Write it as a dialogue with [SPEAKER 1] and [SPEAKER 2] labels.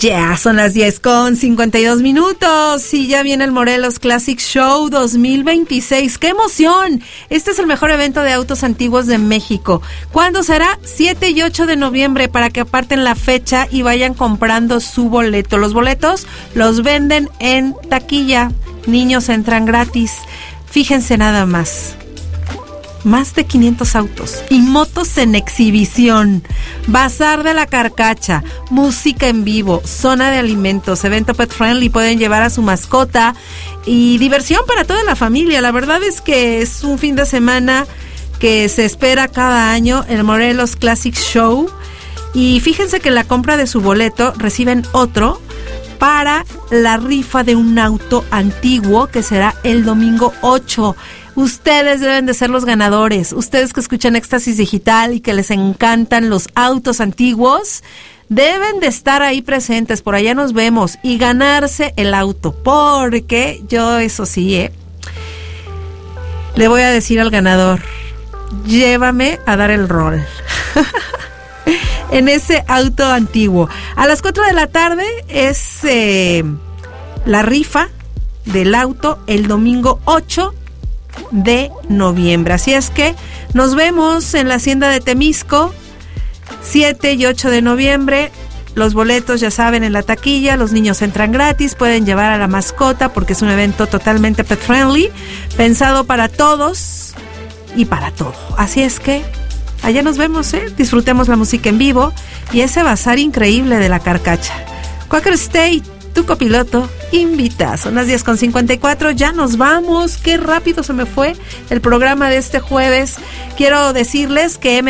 [SPEAKER 1] Ya son las 10:52 y ya viene el Morelos Classic Show 2026. ¡Qué emoción! Este es el mejor evento de autos antiguos de México. ¿Cuándo será? 7 y 8 de noviembre, para que aparten la fecha y vayan comprando su boleto. Los boletos los venden en taquilla. Niños entran gratis. Fíjense nada más. Más de 500 autos y motos en exhibición, bazar de la carcacha, música en vivo, zona de alimentos, evento pet friendly, pueden llevar a su mascota y diversión para toda la familia. La verdad es que es un fin de semana que se espera cada año, el Morelos Classic Show, y fíjense que en la compra de su boleto reciben otro para la rifa de un auto antiguo que será el domingo 8. Ustedes deben de ser los ganadores. Ustedes que escuchan Éxtasis Digital y que les encantan los autos antiguos, deben de estar ahí presentes. Por allá nos vemos y ganarse el auto. Porque yo, eso sí, le voy a decir al ganador, llévame a dar el rol en ese auto antiguo. A las 4 de la tarde es la rifa del auto el domingo 8 de noviembre. Así es que nos vemos en la Hacienda de Temisco 7 y 8 de noviembre. Los boletos, ya saben, en la taquilla. Los niños entran gratis, pueden llevar a la mascota porque es un evento totalmente pet friendly, pensado para todos y para todo. Así es que allá nos vemos, disfrutemos la música en vivo y ese bazar increíble de la carcacha. Quaker State, tu copiloto, invita. Son las 10:54, ya nos vamos. Qué rápido se me fue el programa de este jueves. Quiero decirles que